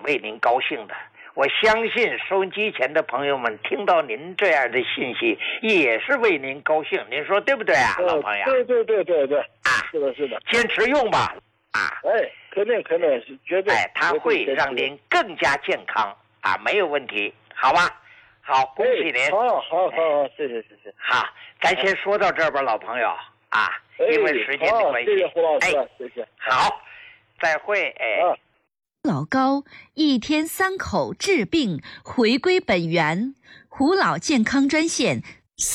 为您高兴的。我相信收音机前的朋友们听到您这样的信息，也是为您高兴。您说对不对啊，老朋友？ 对啊， 是的， 坚持用吧，啊， 肯定是绝对， 它会让您更加健康啊，没有问题，好吧？好，恭喜您。 好，谢谢。 好，咱先说到这儿吧，老朋友啊，因为时间的关系。 谢谢胡老师，谢谢。 好，再会， 老高1天3口治病，回归本源。胡老健康专线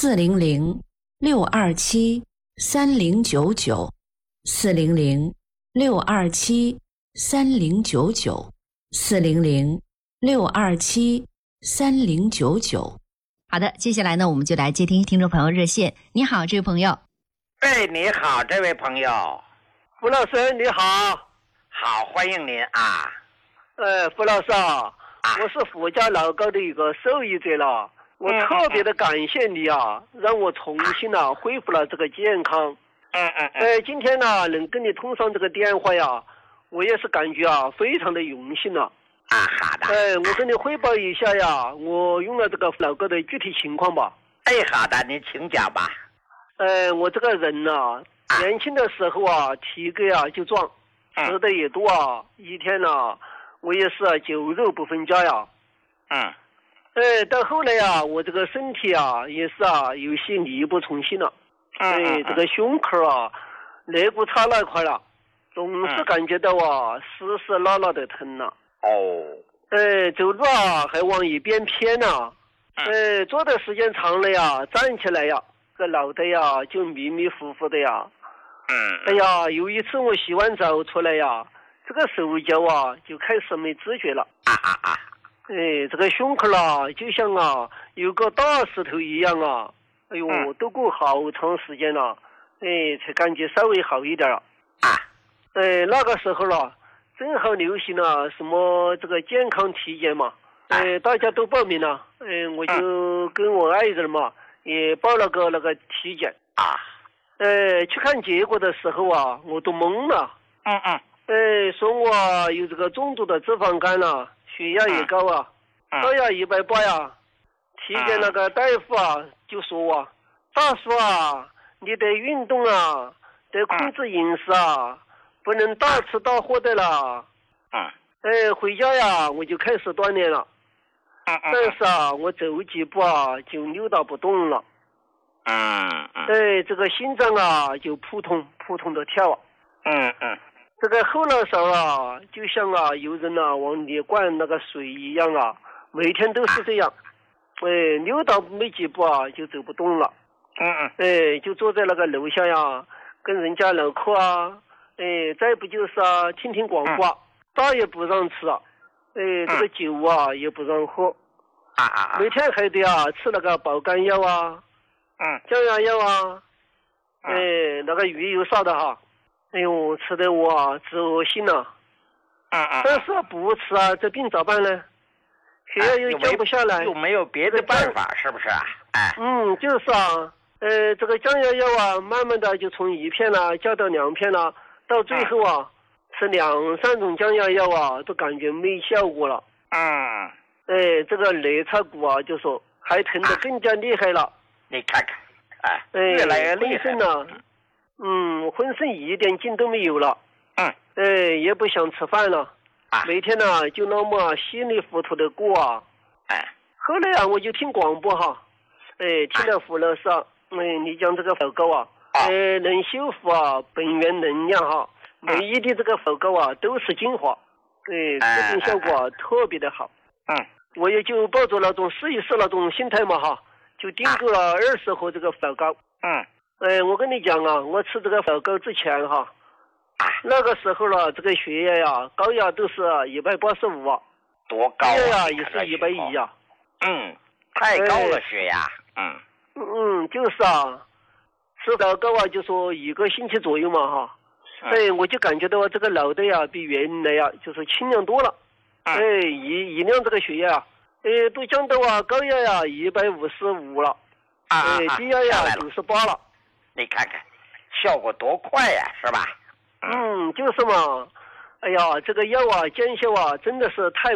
400-627-3099，400-627-3099。好的，接下来呢，我们就来接听听众朋友热线。你好，这位朋友。 你好，这位朋友。 胡老师你好。 好，欢迎您啊。 胡老师啊，我是福家老高的一个受益者了，我特别的感谢你啊，让我重新恢复了这个健康。今天呢能跟你通上这个电话呀，我也是感觉非常的荣幸了。 好的。 我跟你汇报一下呀，我用了这个老高的具体情况吧。 好的，您请讲吧。 我这个人年轻的时候体格就壮，吃的也多一天我也是酒肉不分家呀。到后来我这个身体也是有些力不从心了。这个胸口肋骨差那块了，总是感觉到湿湿辣辣的疼了。走路还往一边偏了。坐的时间长了站起来这个脑袋就迷迷糊糊的有一次我洗完澡出来这个手脚就开始没知觉了。这个胸口就像有个大石头一样都过好长时间了，才感觉稍微好一点了。那个时候正好流行了什么这个健康体检嘛，大家都报名了，我就跟我爱人嘛也报了个那个体检。去看结果的时候我都懵了。说我有这个重度的脂肪肝了，血压也高高压180体检那个大夫就说大叔你得运动得控制饮食不能大吃大喝的了。回家我就开始锻炼了。但是我走几步就扭打不动了。这个心脏就扑通扑通的跳。这个后脑勺就像有人往里灌那个水一样每天都是这样。扭到没几步就走不动了。就坐在那个楼下跟人家唠嗑再不就是听听广播，饭也不让吃这个酒也不让喝。每天还得吃那个保肝药降压药那个鱼油啥的吃的我直恶心了。但是不吃这病咋办呢？血压又降不下来， 又没有别的办法，是不是就是这个降压药慢慢的就从1片降到2片了，到最后吃2、3种降压药都感觉没效果了。这个肋插骨就说还疼得更加厉害了。 你看看越来越厉害了。 浑身一点劲都没有了。也不想吃饭了。每天就那么稀里糊涂的过后来我就听广播听了胡老师你讲这个老高能修复本源能量每一滴这个老高都是精华。治病效果特别的好。我也就抱着那种试一试那种心态嘛就订购了20盒这个老高。我跟你讲我吃这个老高之前那个时候这个血压高压都是185 多高血压也是110 太高了血压。 就是吃老高就说1个星期左右嘛我就感觉到这个脑袋比原来就是轻量多了。一量这个血压都降到高压155了。低压98了。 你看看效果多快是吧？ 就是嘛。这个药见效真的是太